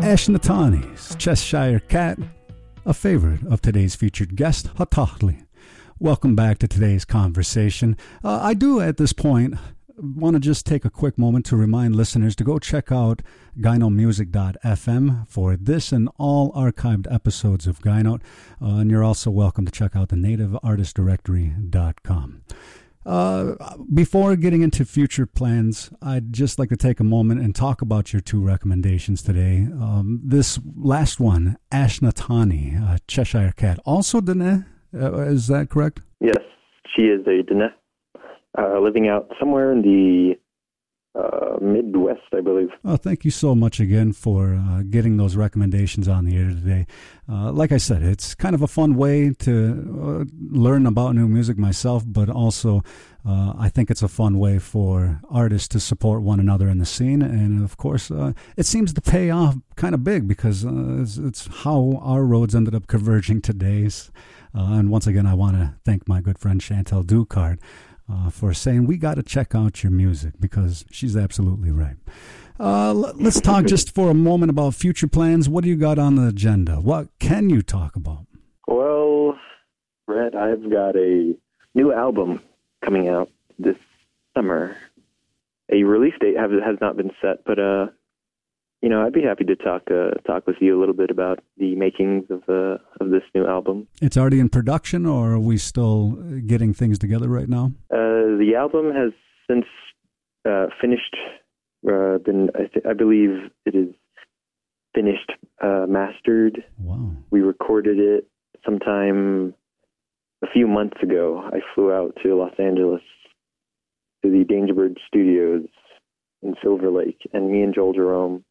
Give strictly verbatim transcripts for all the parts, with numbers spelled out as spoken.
Ashnatani's Cheshire Cat, a favorite of today's featured guest, Hatahli. Welcome back to today's conversation. Uh, I do, at this point, want to just take a quick moment to remind listeners to go check out gyno music dot f m for this and all archived episodes of Gyno. Uh, and you're also welcome to check out the native artist directory dot com. Uh, before getting into future plans, I'd just like to take a moment and talk about your two recommendations today. Um, this last one, Ashnatani, uh, Cheshire Cat, also Dene, uh, is that correct? Yes, she is a Dene, uh, living out somewhere in the uh, Midwest, I believe. Oh, thank you so much again for uh, getting those recommendations on the air today. Uh, like I said, it's kind of a fun way to uh, learn about new music myself, but also uh, I think it's a fun way for artists to support one another in the scene. And of course, uh, it seems to pay off kind of big because uh, it's, it's how our roads ended up converging today. Uh, and once again, I want to thank my good friend Chantel Ducard Uh, for saying we got to check out your music, because she's absolutely right. Uh, l- let's talk just for a moment about future plans. What do you got on the agenda? What can you talk about? Well, Brett, I've got a new album coming out this summer. A release date have, has not been set, but uh, you know, I'd be happy to talk uh, talk with you a little bit about the makings of uh, of this new album. It's already in production, or are we still getting things together right now? Uh, the album has since uh, finished. Uh, been I, th- I believe it is finished, uh, mastered. Wow. We recorded it sometime a few months ago. I flew out to Los Angeles to the Dangerbird Studios in Silver Lake, and me and Joel Jerome.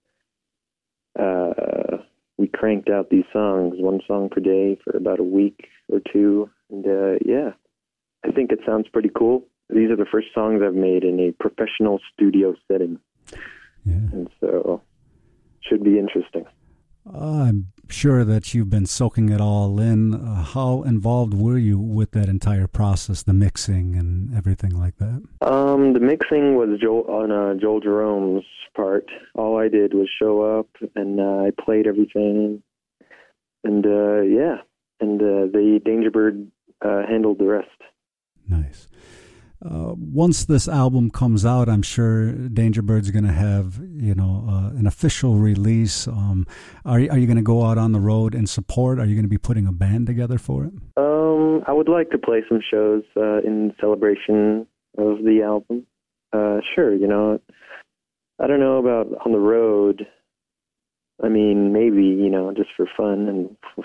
Uh, we cranked out these songs, one song per day, for about a week or two. And, uh, yeah, I think it sounds pretty cool. These are the first songs I've made in a professional studio setting. Yeah. And so, should be interesting. I'm sure that you've been soaking it all in. Uh, how involved were you with that entire process, the mixing and everything like that? Um, the mixing was Joel, on uh, Joel Jerome's part. All I did was show up, and uh, I played everything. And, uh, yeah, and uh, the Dangerbird uh, handled the rest. Nice. Uh, once this album comes out, I'm sure Dangerbird's going to have, you know, uh, an official release. Um, are, are you going to go out on the road and support? Are you going to be putting a band together for it? Um, I would like to play some shows uh, in celebration of the album. Uh, sure, you know, I don't know about on the road. I mean, maybe, you know, just for fun and for